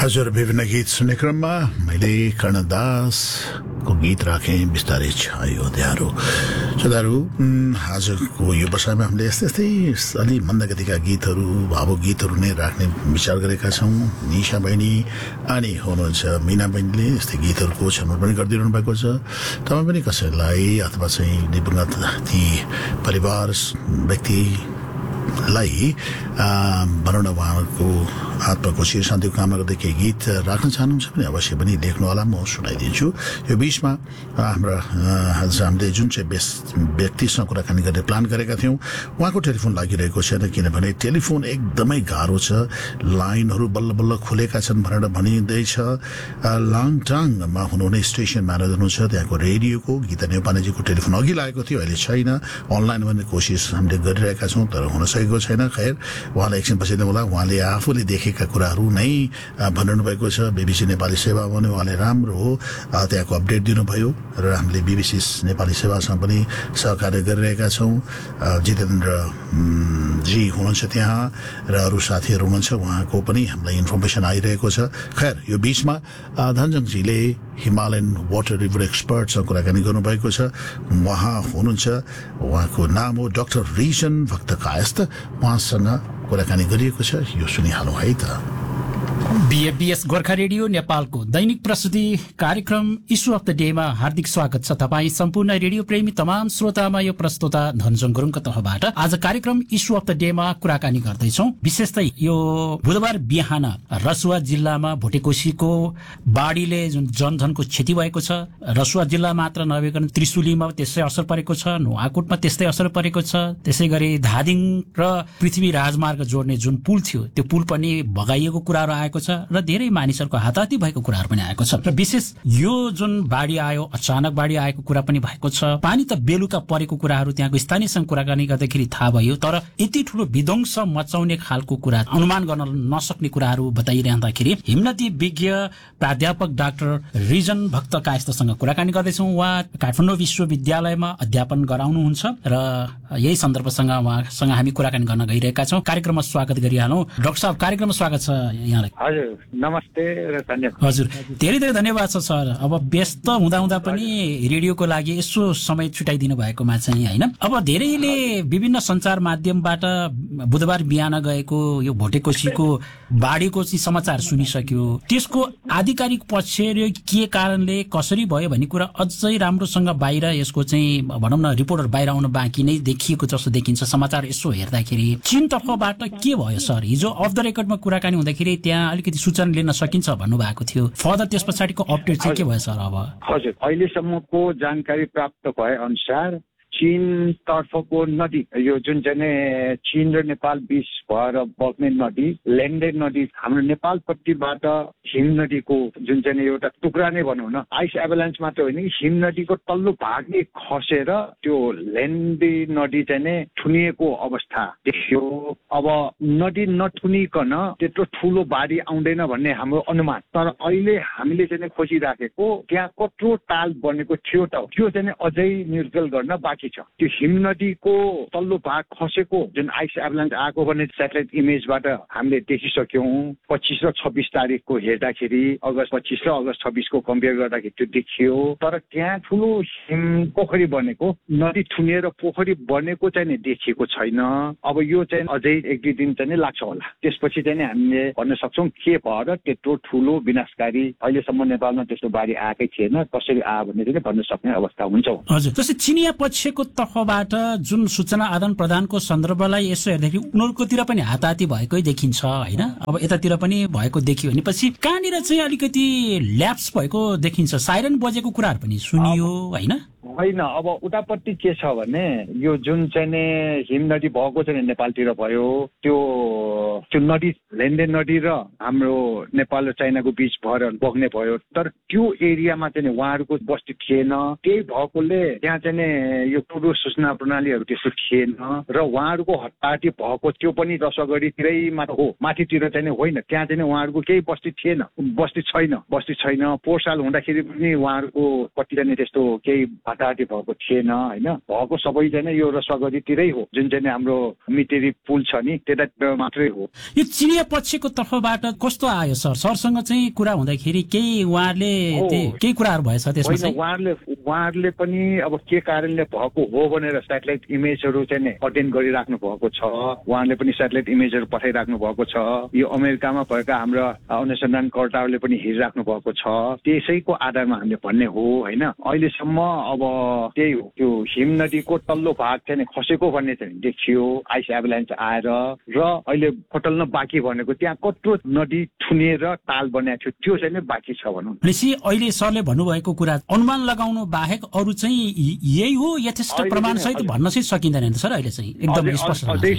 हजुर विभिन्न गीत सुन्ने क्रममा मैले कर्णदासको गीत राखेँ बिस्तारै छायो अँध्यारो। श्रोताहरू, आजको यो वर्षमा हामीले यस्तै अलि मन्दगतिका गीतहरू भावुक गीतहरू नै राख्ने विचार गरेका छौँ। निशा बहिनी अनि हुनुहुन्छ मिना बहिनीले यस्तै गीतहरूको छनौट पनि गरिदिनु भएको छ। तपाईँ पनि कसैलाई अथवा चाहिँ दिवंगत ती परिवार व्यक्तिलाई भनौँ न उहाँको आत्माको चिर शान्तिको कामना गर्दै केही गीत राख्न चाहनुहुन्छ भने अवश्य पनि लेख्नुहोला, म सुनाइदिन्छु। यो बिचमा हाम्रा आज हामीले जुन चाहिँ व्यक्तिसँग कुराकानी गर्ने प्लान गरेका थियौँ उहाँको टेलिफोन लागिरहेको छैन, किनभने टेलिफोन एकदमै गाह्रो छ, लाइनहरू बल्ल बल्ल खुलेका छन् भनेर भनिँदैछ। लाङटाङमा हुनुहुने स्टेसन म्यानेजर हुनुहुन्छ त्यहाँको रेडियोको गीता नेपालीजीको टेलिफोन अघि लागेको थियो, अहिले छैन। अनलाइन गर्ने कोसिस हामीले गरिरहेका छौँ तर हुन सकेको छैन। खैर, उहाँलाई एकछिन पछि होला, उहाँले आफूले देखेका कुराहरू नै भनिरहनु भएको छ। बीबीसी नेपाली सेवा भने उहाँले राम्रो हो त्यहाँको अपडेट दिनुभयो र हामीले बीबीसी नेपाली सेवासँग पनि सहकार्य गरिरहेका छौँ। जितेन्द्र जी हुनुहुन्छ त्यहाँ र अरू साथीहरू हुनुहुन्छ, उहाँको पनि हामीलाई इन्फर्मेसन आइरहेको छ। खैर, यो बिचमा धनजङजीले हिमालयन वाटर रिभर एक्सपर्टसँग कुराकानी गर्नुभएको छ। उहाँ हुनुहुन्छ, उहाँको नाम हो डाक्टर रिजन भक्त कायस्थ। उहाँसँग कुराकानी गरिएको छ, यो सुनिहालौँ है त। बीएफबीएस गोर्खा रेडियो नेपालको दैनिक प्रस्तुति कार्यक्रम इस्यु अफ द डेमा हार्दिक स्वागत छ तपाईँ सम्पूर्ण रेडियो प्रेमी तमाम श्रोतामा। यो प्रस्तुता धनजङ गुरुङको तर्फबाट आज कार्यक्रम इस्यु अफ द डेमा कुराकानी गर्दैछौँ। विशेषतै यो बुधबार बिहान रसुवा जिल्लामा भोटेकोसीको बाढीले जुन जनधनको क्षति भएको छ, रसुवा जिल्ला मात्र नभइकन त्रिशुलीमा त्यसै असर परेको छ, नुवाकोटमा त्यस्तै असर परेको छ, त्यसै गरी धादिङ र पृथ्वी राजमार्ग जोड्ने जुन पुल थियो त्यो पुल पनि भगाइएको कुराहरू आएको छ र धेरै मानिसहरूको हाताहाती भएको कुराहरू पनि आएको छ। र विशेष यो जुन बाढी आयो, अचानक बाढी आएको कुरा पनि भएको छ। पानी त बेलुका परेको कुराहरू त्यहाँको स्थानीयसँग कुराकानी गर्दाखेरि थाहा भयो, तर यति ठुलो विध्वंस मचाउने खालको कुरा अनुमान गर्न नसक्ने कुराहरू बताइरहँदाखेरि हिमनदी विज्ञ प्राध्यापक डाक्टर रिजन भक्त कायस्थसँग कुराकानी गर्दैछौँ। उहाँ काठमाडौँ विश्वविद्यालयमा अध्यापन गराउनुहुन्छ र यही सन्दर्भसँग उहाँसँग हामी कुराकानी गर्न गइरहेका छौँ। कार्यक्रममा स्वागत गरिहालौँ। डाक्टर साहब, कार्यक्रममा स्वागत छ यहाँलाई। हजुर, नमस्ते र धन्यवाद। हजुर, धेरै धेरै धन्यवाद छ सर। अब व्यस्त हुँदा पनि रेडियोको लागि यसो समय छुटाइदिनु भएकोमा चाहिँ होइन। अब धेरैले विभिन्न सञ्चार माध्यमबाट बुधबार बिहान गएको यो भोटेकोसीको बाढीको चाहिँ समाचार सुनिसक्यो। त्यसको आधिकारिक पक्ष र के कारणले कसरी भयो भन्ने कुरा अझै राम्रोसँग बाहिर यसको चाहिँ भनौँ न रिपोर्टहरू बाहिर आउनु बाँकी नै देखिएको जस्तो देखिन्छ समाचार यसो हेर्दाखेरि। चीन तर्फबाट के भयो सर? हिजो अफ द रेकर्डमा कुराकानी हुँदाखेरि त्यहाँ अलिकति सूचना लिन सकिन्छ भन्नुभएको थियो। फर्दर त्यस पछाडिको अपडेट चाहिँ के भयो सर? अब हजुर, अहिलेसम्मको जानकारी प्राप्त भए अनुसार चीन तर्फको नदी, यो जुन चाहिँ चीन र नेपाल बीच भएर बग्ने नदी ल्यान्डे नदी, हाम्रो नेपालपट्टिबाट हिम नदीको जुन चाहिँ एउटा टुक्रा नै भनौँ न, आइस एभलान्स मात्र होइन, हिम नदीको तल्लो भाग नै खसेर त्यो ल्यान्डे नदी चाहिँ थुनिएको अवस्था देखियो। अब नदी नथुनिकन त्यत्रो ठुलो बाढी आउँदैन भन्ने हाम्रो अनुमान, तर अहिले हामीले चाहिँ खोजिराखेको त्यहाँ कत्रो ताल बनेको थियो त त्यो चाहिँ अझै निर्गल गर्न बाँकी छ। त्यो हिम नदीको तल्लो भाग खसेको जुन आइस एभलान्स आएको भने सेटेलाइट इमेजबाट हामीले देखिसक्यौँ। 25 र 26 तारिकको हेर्दाखेरि अगस्त 25 र अगस्त 26 को कम्पेयर गर्दाखेरि त्यो देखियो। तर त्यहाँ ठुलो हिम पोखरी बनेको, नदी थुनिएर पोखरी बनेको चाहिँ देखिएको छैन। अब यो चाहिँ अझै 1-2 दिन चाहिँ लाग्छ होला, त्यसपछि चाहिँ हामीले भन्न सक्छौँ के भएर त्यत्रो ठुलो विनाशकारी अहिलेसम्म नेपालमा त्यस्तो बाढी आएकै थिएन, कसरी आयो भन्ने चाहिँ भन्न सक्ने अवस्था हुन्छ। हजुर, जस्तै चिनिया पक्षको तर्फबाट जुन सूचना आदान प्रदानको सन्दर्भलाई यसो हेर्दाखेरि उनीहरूकोतिर पनि हाताहाती भएकै देखिन्छ होइन। अब यतातिर पनि भएको देखियो भनेपछि कहाँनिर चाहिँ अलिकति ल्याप्स भएको देखिन्छ, साइरन बजेको कुराहरू पनि सुनियो होइन। होइन, अब उतापट्टि के छ भने यो जुन चाहिँ हिम नदी भएको चाहिँ नेपालतिर भयो, त्यो नदी ल्यान्डे नदी र हाम्रो नेपाल र चाइनाको बीच भएर बग्ने भयो। तर त्यो एरियामा चाहिँ उहाँहरूको बस्ती थिएन, त्यही भएकोले त्यहाँ चाहिँ यो पूर्व सूचना प्रणालीहरू त्यस्तो थिएन र उहाँहरूको हताहती भएको त्यो पनि रसगढीतिरै मात्र हो, माथितिर चाहिँ होइन। त्यहाँ चाहिँ उहाँहरूको केही बस्ती थिएन, बस्ती छैन। पोहोर साल हुँदाखेरि पनि उहाँहरूको कति चाहिँ त्यस्तो केही हटाहटी भएको थिएन होइन। भएको सबै चाहिँ यो रसुवागढीतिरै हो, जुन चाहिँ हाम्रो मिटेरी पुल छ नि त्यता मात्रै हो। यो चिनिया पक्षको तर्फबाट कस्तो आयो सर? सरसँग चाहिँ कुरा हुँदाखेरि केही उहाँहरूले केही कुराहरू भएछ त्यसमा चाहिँ? उहाँहरूले पनि अब के कारणले भएको हो भनेर सेटेलाइट इमेजहरू चाहिँ अध्ययन गरिराख्नु भएको छ। उहाँले पनि सेटेलाइट इमेजहरू पठाइराख्नु भएको छ। यो अमेरिकामा भएका हाम्रा अनुसन्धानकर्ताहरूले पनि हेरिराख्नु भएको छ। त्यसैको आधारमा हामीले भन्ने हो होइन। अहिलेसम्म अब त्यही हो, त्यो हिम नदीको तल्लो भाग चाहिँ खसेको भन्ने चाहिँ देखियो आइस एभलान्च आएर, र अहिले फटल्न बाँकी भनेको त्यहाँ कत्रो नदी थुनिएर ताल बनाएको थियो त्यो चाहिँ बाँकी छ भनौँ। अहिले सरले भन्नुभएको कुरा अनुमान लगाउनु बाहेक अरू चाहिँ यही हो यथेष्ट प्रमाण सहित भन्न चाहिँ सकिँदैन नि सर? अहिले चाहिँ एकदम स्पष्ट अझै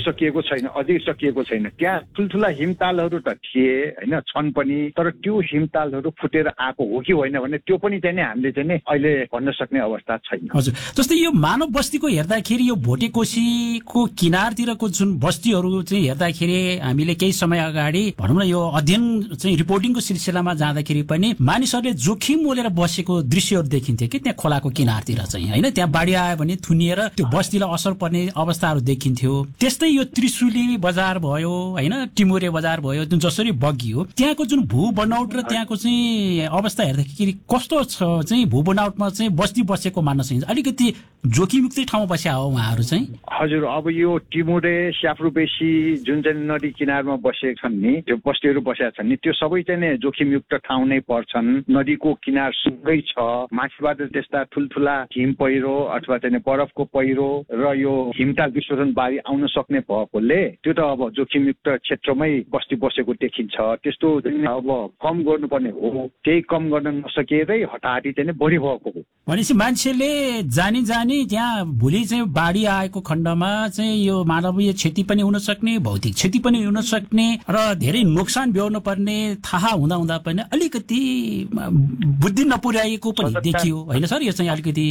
सकिएको छैन। त्यहाँ ठुल्ठुला हिमतालहरू त थिए होइन, छन् पनि, तर त्यो हिमतालहरू फुटेर आएको हो कि होइन भने त्यो पनि चाहिँ हामीले चाहिँ अहिले भन्न सक्ने अवस्था छैन। हजुर, जस्तै यो मानव बस्तीको हेर्दाखेरि यो भोटेकोसीको किनारतिरको जुन बस्तीहरू चाहिँ हेर्दाखेरि हामीले केही समय अगाडि भनौँ न यो अध्ययन चाहिँ रिपोर्टिङको सिलसिलामा जाँदाखेरि पनि मानिसहरूले जोखिम मोलेर बसेको दृश्यहरू देखिन्थ्यो कि त्यहाँ खोलाको किनारतिर चाहिँ होइन। त्यहाँ बाढी आयो भने थुनिएर त्यो बस्तीलाई असर पर्ने अवस्थाहरू देखिन्थ्यो। त्यस्तै यो त्रिशुली बजार भयो होइन, टिमुरे बजार भयो, जुन जसरी बगियो त्यहाँको जुन भू बनावट र त्यहाँको चाहिँ अवस्था हेर्दाखेरि कस्तो छ चाहिँ भू बनावटमा चाहिँ बस्ती बसेको मान्न सकिन्छ? अलिकति जोखिमयुक्तै ठाउँमा बस्या हो उहाँहरू चाहिँ? हजुर, अब यो टिमुरे स्याफ्रुबेसी जुन चाहिँ नदी किनारमा बसेका छन् नि, त्यो बस्तीहरू बसेका छन् नि, त्यो सबै चाहिँ जोखिमयुक्त ठाउँ नै पर्छन्। नदीको किनार सँगै छ, माथिबाट त्यस्ता ठुल्ठुला हिम पहिरो अथवा चाहिँ बरफको पहिरो र यो हिमताल विस्फोटन बाढी आउन सक्ने भएकोले त्यो त अब जोखिमयुक्त क्षेत्रमै बस्ती बसेको देखिन्छ। त्यस्तो अब कम गर्नुपर्ने हो, त्यही कम गर्न नसकेरै हटाहटी चाहिँ बढी भएको हो। भनेपछि मान्छेले जानी त्यहाँ भोलि चाहिँ बाढी आएको खण्डमा चाहिँ यो मानवीय क्षति पनि हुन सक्ने, भौतिक क्षति पनि हुन सक्ने र धेरै नोक्सान बेहोर्नु पर्ने थाहा हुँदा पनि अलिकति बुद्धि नपुर्याएको पनि देखियो होइन सर? यो चाहिँ अलिकति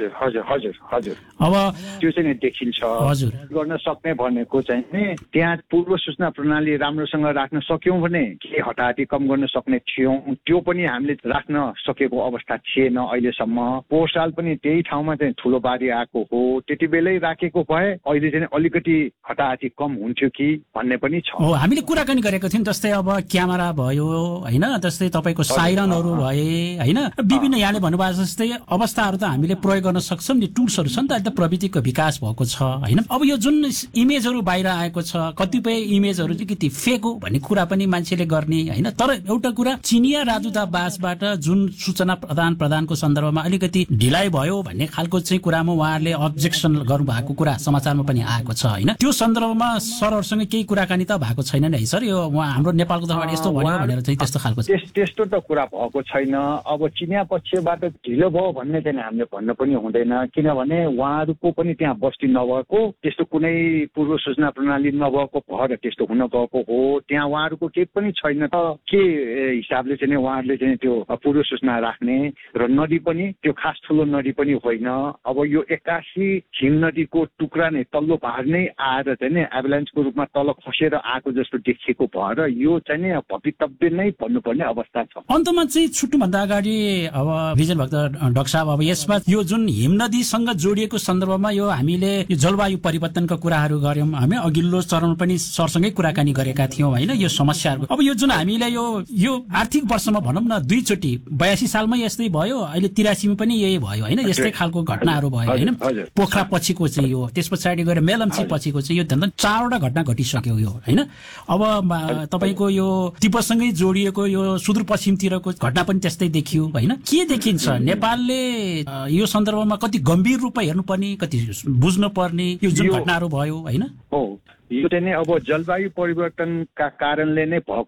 हजुर अब त्यो चाहिँ देखिन्छ। हजुर, गर्न सक्ने भनेको चाहिँ त्यहाँ पूर्व सूचना प्रणाली राम्रोसँग राख्न सक्यौँ भने के हटाहटी कम गर्न सक्ने थियौँ, त्यो पनि हामीले राख्न सकेको अवस्था थिएन अहिलेसम्म। पोहोर साल पनि त्यही ठाउँमा चाहिँ ठुलो बाढी आएको हो, त्यति बेलै राखेको भए अहिले चाहिँ अलिकति हटाहटी कम हुन्थ्यो कि भन्ने पनि छ। हो, हामीले कुराकानी गरेको थियौँ जस्तै अब क्यामेरा भयो होइन, जस्तै तपाईँको साइरनहरू भए होइन, विभिन्न यहाँले भन्नुभएको जस्तै अवस्थाहरू त हामीले प्रयोग गर्न सक्छौँ नि, टुल्सहरू छ नि त, अहिले त प्रविधिको विकास भएको छ होइन। अब यो जुन इमेजहरू बाहिर आएको छ, कतिपय इमेजहरू अलिकति फेक हो भन्ने कुरा पनि मान्छेले गर्ने होइन। तर एउटा कुरा, चिनिया राजदूतावासबाट जुन सूचना प्रदानको सन्दर्भमा अलिकति ढिलाइ भयो भन्ने खालको चाहिँ कुरामा उहाँहरूले अब्जेक्सन गर्नुभएको कुरा समाचारमा पनि आएको छ होइन। त्यो सन्दर्भमा सरहरूसँग केही कुराकानी त भएको छैन नि है सर? यो हाम्रो नेपालको तर्फबाट यस्तो भन्यो भनेर चाहिँ त्यस्तो खालको त्यस्तो त कुरा भएको छैन। अब चिनिया पक्षबाट ढिलो भयो भन्ने चाहिँ हामीले भन्न पनि हुँदैन, किनभने उहाँहरूको पनि त्यहाँ बस्ती नभएको, त्यस्तो कुनै पूर्व सूचना प्रणाली नभएको भएर त्यस्तो हुन गएको हो। त्यहाँ उहाँहरूको केही पनि छैन त के हिसाबले चाहिँ उहाँहरूले चाहिँ त्यो पूर्व सूचना राख्ने, र नदी पनि त्यो खास ठुलो नदी पनि होइन। अब यो 81 हिम नदीको टुक्रा नै तल्लो भाग नै आएर चाहिँ एभलान्सको रूपमा तल खसेर आएको जस्तो देखिएको भएर यो चाहिँ भवितव्य नै भन्नुपर्ने अवस्था छ। अन्तमा चाहिँ छुट्नुभन्दा अगाडि अब भिजन भक्त डाक्टर साहब, अब यसमा यो जुन हिम नदीसँग जोडिएको सन्दर्भमा यो हामीले यो जलवायु परिवर्तनका कुराहरू गर्यौँ, हामी अघिल्लो चरणमा पनि सरसँगै कुराकानी गरेका थियौँ होइन, यो समस्याहरू। अब यो जुन हामीले यो आर्थिक वर्षमा भनौँ न 2 चोटि 82 सालमै यस्तै भयो, अहिले 83 मा पनि यही भयो होइन, यस्तै खालको घटनाहरू भयो होइन। पोखरा पछिको चाहिँ यो, त्यस पछाडि गएर मेलम्ची पछिको चाहिँ यो झन् 4वटा घटना घटिसक्यो यो होइन। अब तपाईँको यो तिब्बतसँगै जोडिएको यो सुदूरपश्चिमतिरको घटना पनि त्यस्तै देखियो होइन। के देखिन्छ नेपालले यो सन्दर्भमा कति गम्भीर रूपमा हेर्नुपर्ने, कति बुझ्नु पर्ने यो जुन घटनाहरू भयो होइन? हो, यो चाहिँ अब जलवायु परिवर्तनका कारणले नै भएको